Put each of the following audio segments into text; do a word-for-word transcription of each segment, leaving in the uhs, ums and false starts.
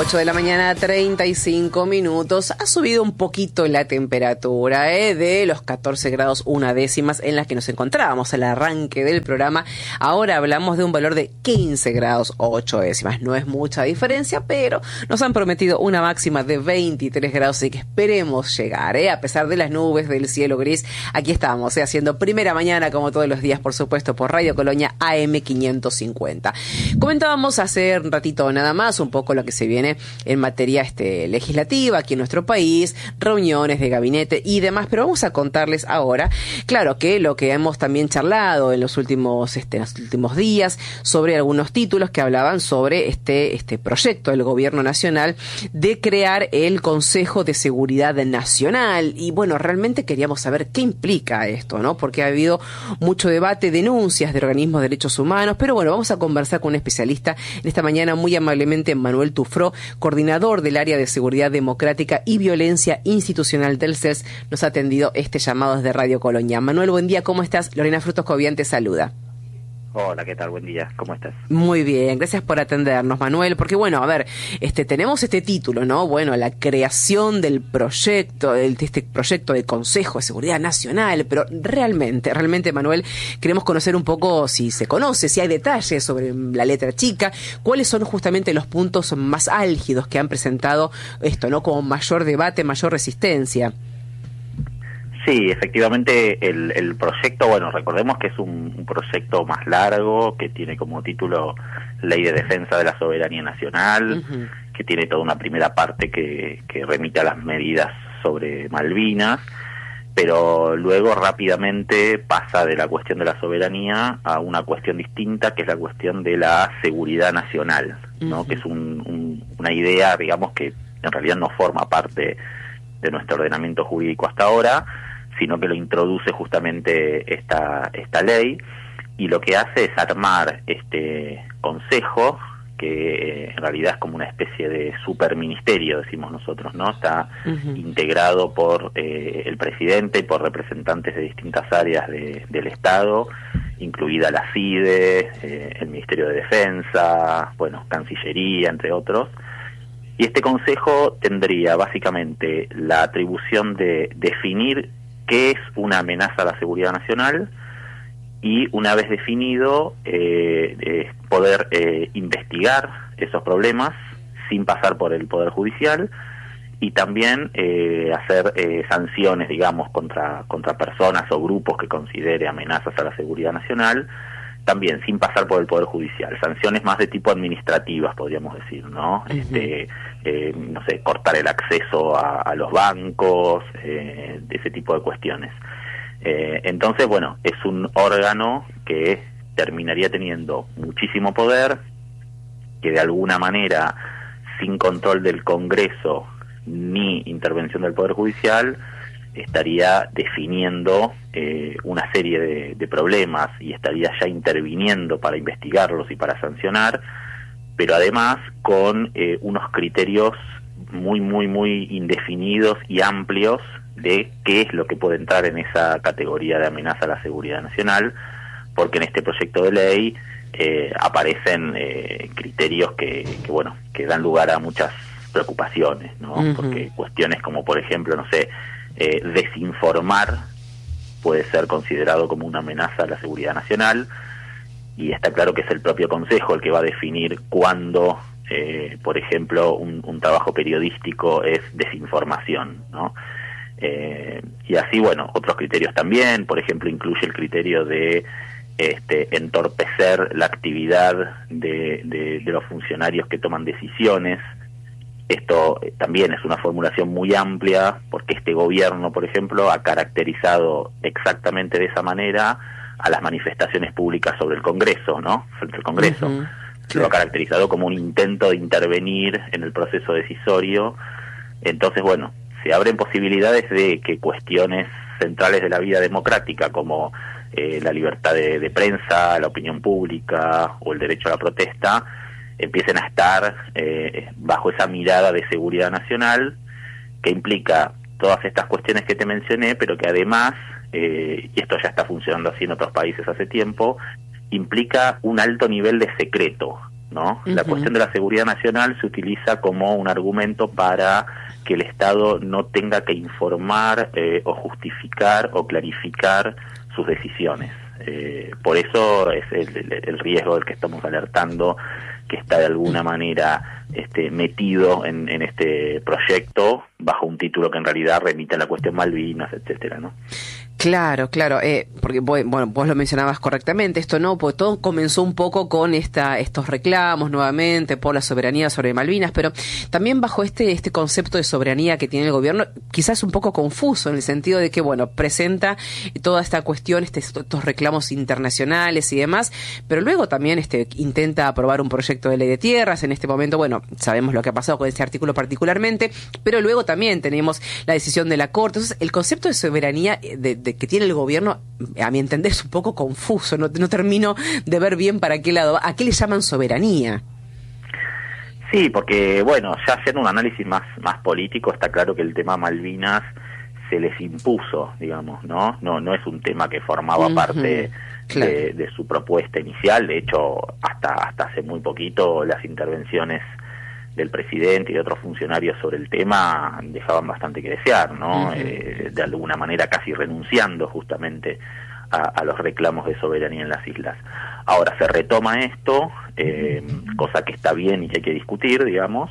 ocho de la mañana, treinta y cinco minutos. Ha subido un poquito la temperatura, ¿eh? De los catorce grados una décimas en las que nos encontrábamos al arranque del programa. Ahora hablamos de un valor de quince grados ocho décimas. No es mucha diferencia, pero nos han prometido una máxima de veintitrés grados, así que esperemos llegar, ¿eh? A pesar de las nubes, del cielo gris, aquí estamos, ¿eh? Haciendo primera mañana, como todos los días, por supuesto, por Radio Colonia A M quinientos cincuenta. Comentábamos hace un ratito nada más un poco lo que se viene en materia este, legislativa aquí en nuestro país, reuniones de gabinete y demás, pero vamos a contarles ahora, claro que lo que hemos también charlado en los últimos, este, los últimos días sobre algunos títulos que hablaban sobre este, este proyecto del gobierno nacional de crear el Consejo de Seguridad Nacional. Y bueno, realmente queríamos saber qué implica esto, ¿no? Porque ha habido mucho debate, denuncias de organismos de derechos humanos, pero bueno, vamos a conversar con un especialista en esta mañana, muy amablemente Manuel Tufró, coordinador del área de seguridad democrática y violencia institucional del C E S, nos ha atendido este llamado desde Radio Colonia. Manuel, buen día, ¿cómo estás? Lorena Frutos Cobian te saluda. Hola, ¿qué tal? Buen día, ¿cómo estás? Muy bien, gracias por atendernos, Manuel, porque bueno, a ver, este tenemos este título, ¿no? Bueno, la creación del proyecto, de este proyecto de Consejo de Seguridad Nacional, pero realmente, realmente, Manuel, queremos conocer un poco si se conoce, si hay detalles sobre la letra chica, cuáles son justamente los puntos más álgidos que han presentado esto, ¿no? Como mayor debate, mayor resistencia. Sí, efectivamente el, el proyecto, bueno, recordemos que es un, un proyecto más largo, que tiene como título Ley de Defensa de la Soberanía Nacional, uh-huh. que tiene toda una primera parte que, que remite a las medidas sobre Malvinas, pero luego rápidamente pasa de la cuestión de la soberanía a una cuestión distinta, que es la cuestión de la seguridad nacional, ¿no? Uh-huh. Que es un, un, una idea, digamos, que en realidad no forma parte de nuestro ordenamiento jurídico hasta ahora, sino que lo introduce justamente esta esta ley, y lo que hace es armar este consejo, que eh, en realidad es como una especie de superministerio, decimos nosotros, ¿no? Está uh-huh. integrado por eh, el presidente y por representantes de distintas áreas de, del Estado, incluida la FIDE, eh, el Ministerio de Defensa, bueno, Cancillería, entre otros. Y este consejo tendría básicamente la atribución de definir qué es una amenaza a la seguridad nacional, y una vez definido eh, eh, poder eh, investigar esos problemas sin pasar por el Poder Judicial, y también eh, hacer eh, sanciones, digamos, contra contra personas o grupos que considere amenazas a la seguridad nacional, también sin pasar por el Poder Judicial. Sanciones más de tipo administrativas, podríamos decir, ¿no? Uh-huh. Este, eh, no sé, cortar el acceso a, a los bancos, eh, de ese tipo de cuestiones. Eh, entonces, bueno, es un órgano que terminaría teniendo muchísimo poder, que de alguna manera, sin control del Congreso ni intervención del Poder Judicial, estaría definiendo eh, una serie de, de problemas, y estaría ya interviniendo para investigarlos y para sancionar, pero además con eh, unos criterios muy, muy, muy indefinidos y amplios de qué es lo que puede entrar en esa categoría de amenaza a la seguridad nacional, porque en este proyecto de ley eh, aparecen eh, criterios que, que, bueno, que dan lugar a muchas preocupaciones, ¿no? Uh-huh. Porque cuestiones como, por ejemplo, no sé, Eh, desinformar puede ser considerado como una amenaza a la seguridad nacional, y está claro que es el propio Consejo el que va a definir cuándo, eh, por ejemplo, un, un trabajo periodístico es desinformación, ¿no? Eh, y así, bueno, otros criterios también, por ejemplo, incluye el criterio de este, entorpecer la actividad de, de, de los funcionarios que toman decisiones. Esto también es una formulación muy amplia, porque este gobierno, por ejemplo, ha caracterizado exactamente de esa manera a las manifestaciones públicas sobre el Congreso, ¿no? Frente al Congreso. Uh-huh. Lo sí. ha caracterizado como un intento de intervenir en el proceso decisorio. Entonces, bueno, se abren posibilidades de que cuestiones centrales de la vida democrática, como eh, la libertad de, de prensa, la opinión pública o el derecho a la protesta, empiecen a estar eh, bajo esa mirada de seguridad nacional, que implica todas estas cuestiones que te mencioné, pero que además, eh, y esto ya está funcionando así en otros países hace tiempo, implica un alto nivel de secreto, ¿no? Uh-huh. La cuestión de la seguridad nacional se utiliza como un argumento para que el Estado no tenga que informar eh, o justificar o clarificar sus decisiones. Eh, por eso es el, el, el riesgo del que estamos alertando, que está de alguna manera este, metido en, en este proyecto bajo un título que en realidad remite a la cuestión Malvinas, etcétera, ¿no? Claro, claro, eh, porque bueno, vos lo mencionabas correctamente, esto no, porque todo comenzó un poco con esta, estos reclamos nuevamente por la soberanía sobre Malvinas, pero también bajo este, este concepto de soberanía que tiene el gobierno, quizás un poco confuso en el sentido de que, bueno, presenta toda esta cuestión, este, estos reclamos internacionales y demás, pero luego también este, intenta aprobar un proyecto de ley de tierras. En este momento, bueno, sabemos lo que ha pasado con este artículo particularmente, pero luego también tenemos la decisión de la Corte. Entonces, el concepto de soberanía de, de que tiene el gobierno, a mi entender, es un poco confuso, no, no termino de ver bien para qué lado va. ¿A qué le llaman soberanía? Sí, porque, bueno, ya haciendo un análisis más, más político, está claro que el tema Malvinas se les impuso, digamos, ¿no? No, no es un tema que formaba uh-huh. parte claro. de, de su propuesta inicial. De hecho, hasta, hasta hace muy poquito las intervenciones del presidente y de otros funcionarios sobre el tema dejaban bastante que desear, ¿no? Uh-huh. Eh, de alguna manera casi renunciando justamente a, a los reclamos de soberanía en las islas. Ahora se retoma esto, eh, cosa que está bien y que hay que discutir, digamos,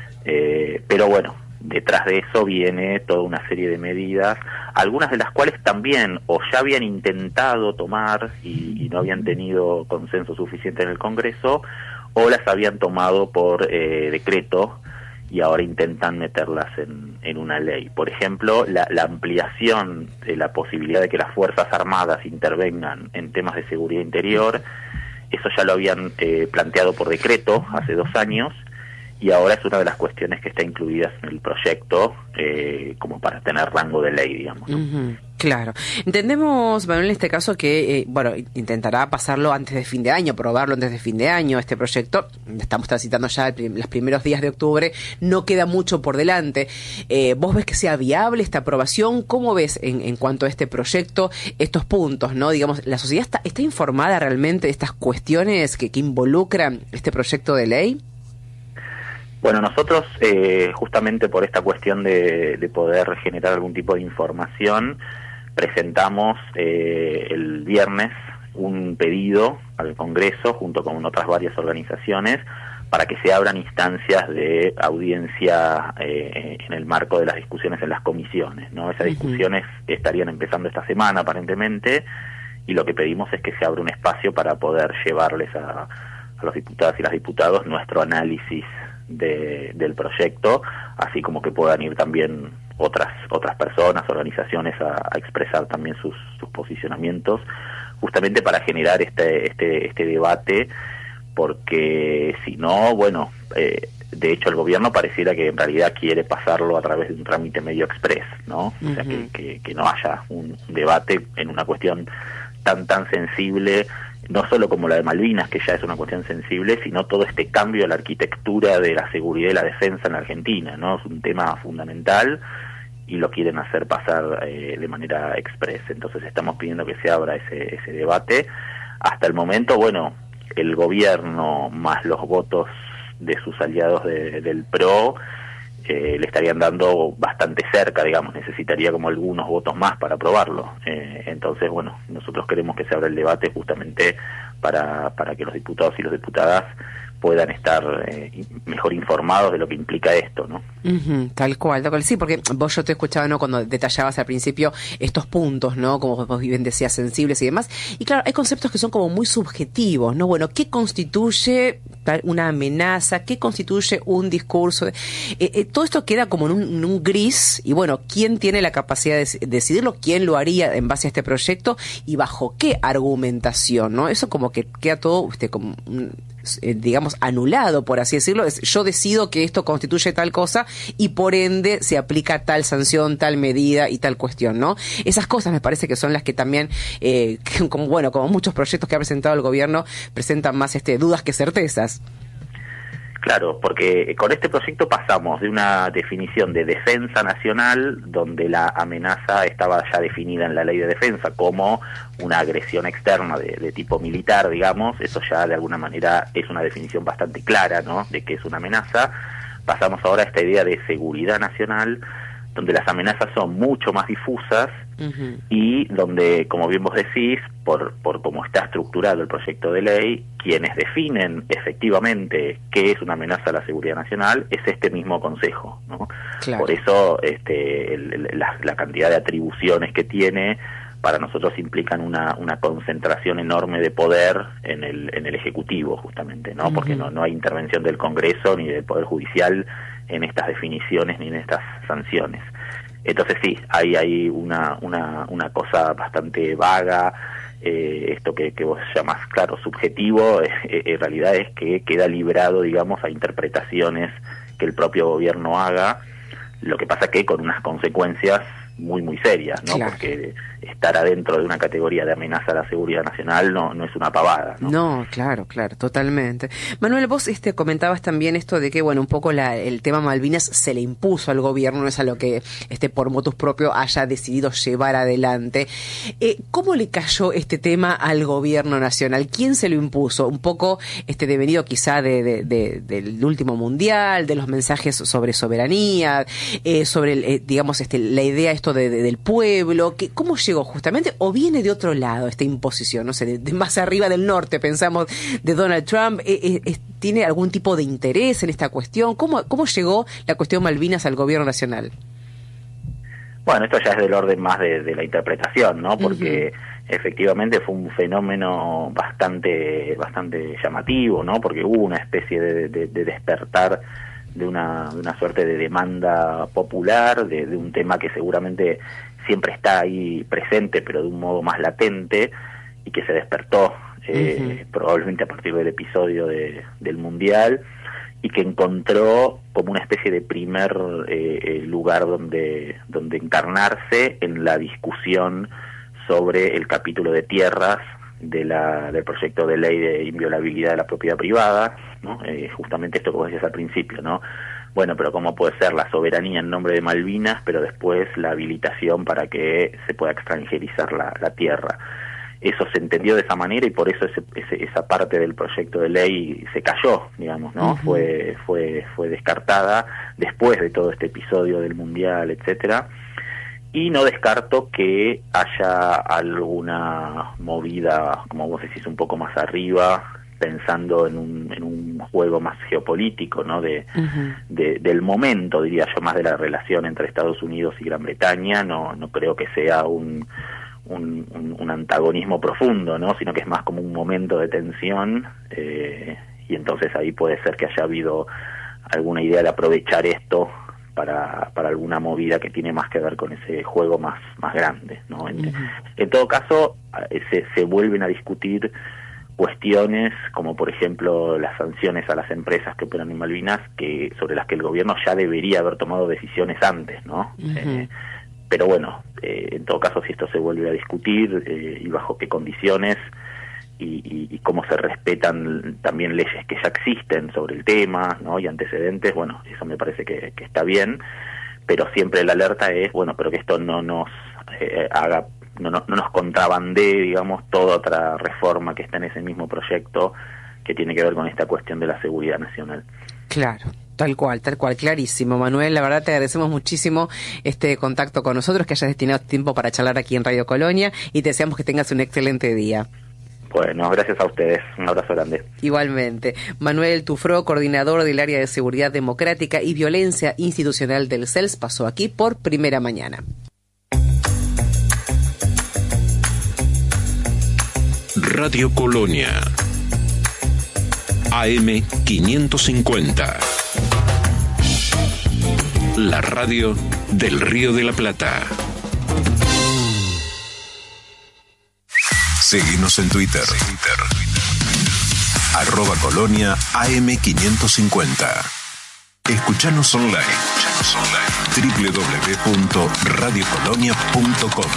eh, pero bueno, detrás de eso viene toda una serie de medidas, algunas de las cuales también o ya habían intentado tomar y, y no habían tenido consenso suficiente en el Congreso, o las habían tomado por eh, decreto y ahora intentan meterlas en, en una ley. Por ejemplo, la, la ampliación de la posibilidad de que las Fuerzas Armadas intervengan en temas de seguridad interior, eso ya lo habían eh, planteado por decreto hace dos años, y ahora es una de las cuestiones que está incluidas en el proyecto eh, como para tener rango de ley, digamos, ¿no? Uh-huh. Claro. Entendemos, Manuel, en este caso que, eh, bueno, intentará pasarlo antes de fin de año, probarlo antes de fin de año, este proyecto. Estamos transitando ya prim- los primeros días de octubre, no queda mucho por delante. Eh, ¿Vos ves que sea viable esta aprobación? ¿Cómo ves en, en cuanto a este proyecto estos puntos, no? Digamos, ¿la sociedad está, está informada realmente de estas cuestiones que, que involucran este proyecto de ley? Bueno, nosotros eh, justamente por esta cuestión de, de poder generar algún tipo de información, presentamos eh, el viernes un pedido al Congreso junto con otras varias organizaciones para que se abran instancias de audiencia eh, en el marco de las discusiones en las comisiones, ¿no? Esas discusiones estarían empezando esta semana aparentemente, y lo que pedimos es que se abra un espacio para poder llevarles a, a los diputados y las diputados nuestro análisis de, del proyecto, así como que puedan ir también otras otras personas, organizaciones a, a expresar también sus, sus posicionamientos, justamente para generar este este este debate, porque si no, bueno, eh, de hecho el gobierno pareciera que en realidad quiere pasarlo a través de un trámite medio express, ¿no? Uh-huh. O sea, que, que, que no haya un debate en una cuestión tan tan sensible, no solo como la de Malvinas, que ya es una cuestión sensible, sino todo este cambio de la arquitectura de la seguridad y la defensa en la Argentina, ¿no? Es un tema fundamental y lo quieren hacer pasar eh, de manera express. Entonces estamos pidiendo que se abra ese, ese debate. Hasta el momento, bueno, el gobierno más los votos de sus aliados de, del P R O eh, le estarían dando bastante cerca, digamos, necesitaría como algunos votos más para aprobarlo. Eh, entonces, bueno, nosotros queremos que se abra el debate justamente para, para que los diputados y las diputadas puedan estar eh, mejor informados de lo que implica esto, ¿no? Uh-huh, tal cual, tal cual. Sí, porque vos yo te escuchaba, ¿no?, cuando detallabas al principio estos puntos, ¿no?, como vos bien decías, sensibles y demás. Y claro, hay conceptos que son como muy subjetivos, ¿no? Bueno, ¿qué constituye una amenaza? ¿Qué constituye un discurso? Eh, eh, todo esto queda como en un, en un gris, y bueno, ¿quién tiene la capacidad de decidirlo? ¿Quién lo haría en base a este proyecto? ¿Y bajo qué argumentación, no? Eso como que queda todo, este, como un, eh, digamos, anulado, por así decirlo. Es, yo decido que esto constituye tal cosa y por ende se aplica tal sanción, tal medida y tal cuestión, ¿no? Esas cosas me parece que son las que también, eh, como bueno, como muchos proyectos que ha presentado el gobierno, presentan más este dudas que certezas. Claro, porque con este proyecto pasamos de una definición de defensa nacional, donde la amenaza estaba ya definida en la ley de defensa como una agresión externa de, de tipo militar, digamos, eso ya de alguna manera es una definición bastante clara, ¿no?, de que es una amenaza. Pasamos ahora a esta idea de seguridad nacional, donde las amenazas son mucho más difusas, uh-huh, y donde, como bien vos decís, por, por cómo está estructurado el proyecto de ley, quienes definen efectivamente qué es una amenaza a la seguridad nacional es este mismo Consejo, ¿no? Claro. Por eso este, el, el, la, la cantidad de atribuciones que tiene para nosotros implican una, una concentración enorme de poder en el, en el Ejecutivo, justamente, ¿no? Uh-huh. Porque no, no hay intervención del Congreso ni del Poder Judicial en estas definiciones ni en estas sanciones. Entonces sí, hay, hay una, una, una cosa bastante vaga, eh, esto que, que vos llamás, claro, subjetivo, eh, en realidad es que queda librado, digamos, a interpretaciones que el propio gobierno haga, lo que pasa que con unas consecuencias muy muy serias, ¿no? Claro. Porque estar adentro de una categoría de amenaza a la seguridad nacional no no es una pavada, ¿no? No, claro, claro, totalmente. Manuel, vos este comentabas también esto de que, bueno, un poco la, el tema Malvinas se le impuso al gobierno, no es a lo que este por motus propio haya decidido llevar adelante. Eh, ¿Cómo le cayó este tema al gobierno nacional? ¿Quién se lo impuso? Un poco este devenido quizá de, de, de, del último mundial, de los mensajes sobre soberanía, eh, sobre, el, eh, digamos, este la idea esto De, de, del pueblo, que ¿cómo llegó justamente? ¿O viene de otro lado esta imposición? No sé, de, de más arriba del norte, pensamos, de Donald Trump. Eh, eh, ¿Tiene algún tipo de interés en esta cuestión? ¿Cómo, cómo llegó la cuestión Malvinas al gobierno nacional? Bueno, esto ya es del orden más de, de la interpretación, ¿no? Porque uh-huh, efectivamente fue un fenómeno bastante, bastante llamativo, ¿no? Porque hubo una especie de, de, de despertar de una, de una suerte de demanda popular, de, de un tema que seguramente siempre está ahí presente, pero de un modo más latente, y que se despertó eh, uh-huh, probablemente a partir del episodio de, del Mundial, y que encontró como una especie de primer eh, lugar donde, donde encarnarse en la discusión sobre el capítulo de tierras de la, del proyecto de ley de inviolabilidad de la propiedad privada, ¿no? Eh, justamente esto que vos decías al principio, ¿no? Bueno, pero ¿cómo puede ser la soberanía en nombre de Malvinas, pero después la habilitación para que se pueda extranjerizar la, la tierra? Eso se entendió de esa manera y por eso ese, ese, esa parte del proyecto de ley se cayó, digamos, ¿no? Uh-huh. Fue, fue, fue descartada después de todo este episodio del Mundial, etcétera. Y no descarto que haya alguna movida, como vos decís, un poco más arriba, pensando en un, en un juego más geopolítico, ¿no? De, uh-huh, de, del momento, diría yo, más de la relación entre Estados Unidos y Gran Bretaña. No, no creo que sea un, un, un, un antagonismo profundo, ¿no? Sino que es más como un momento de tensión, eh, y entonces ahí puede ser que haya habido alguna idea de aprovechar esto para, para alguna movida que tiene más que ver con ese juego más, más grande, ¿no? En, uh-huh, en todo caso, se, se vuelven a discutir cuestiones como, por ejemplo, las sanciones a las empresas que operan en Malvinas, que sobre las que el gobierno ya debería haber tomado decisiones antes, ¿no? Uh-huh. Eh, pero bueno, eh, en todo caso, si esto se vuelve a discutir eh, y bajo qué condiciones y, y, y cómo se respetan también leyes que ya existen sobre el tema, ¿no? Y antecedentes, bueno, eso me parece que, que está bien, pero siempre la alerta es, bueno, pero que esto no nos eh, haga No, no, no nos contrabandee, digamos, toda otra reforma que está en ese mismo proyecto que tiene que ver con esta cuestión de la seguridad nacional. Claro, tal cual, tal cual, clarísimo. Manuel, la verdad te agradecemos muchísimo este contacto con nosotros, que hayas destinado tiempo para charlar aquí en Radio Colonia, y te deseamos que tengas un excelente día. Bueno, gracias a ustedes. Un abrazo grande. Igualmente. Manuel Tufró, coordinador del área de Seguridad Democrática y Violencia Institucional del C E L S, pasó aquí por Primera Mañana. Radio Colonia, A M quinientos cincuenta, la radio del Río de la Plata. Seguinos en Twitter, Twitter. arroba Colonia A M quinientos cincuenta. Escuchanos online, Escuchanos online. doble u doble u doble u punto radio colonia punto com.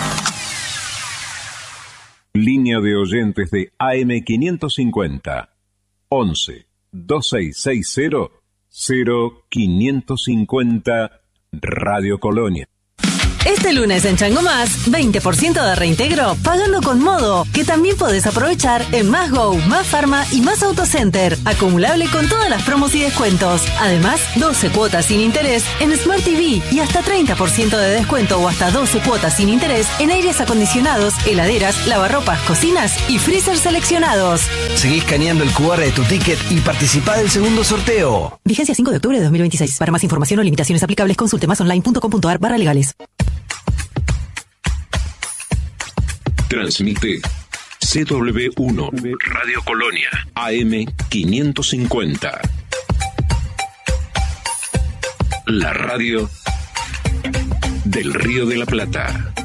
Línea de oyentes de A M quinientos cincuenta, once, veintiséis sesenta, cero quinientos cincuenta Radio Colonia. Este lunes en Chango Más, veinte por ciento de reintegro pagando con Modo, que también podés aprovechar en Más Go, Más Pharma y Más Autocenter. Acumulable con todas las promos y descuentos. Además, doce cuotas sin interés en Smart T V y hasta treinta por ciento de descuento o hasta doce cuotas sin interés en aires acondicionados, heladeras, lavarropas, cocinas y freezer seleccionados. Seguí escaneando el cu erre de tu ticket y participá del segundo sorteo. Vigencia cinco de octubre de dos mil veintiséis. Para más información o limitaciones aplicables, consulte masonline punto com punto a r barra legales. Transmite C W uno Radio Colonia A M quinientos cincuenta. La radio del Río de la Plata.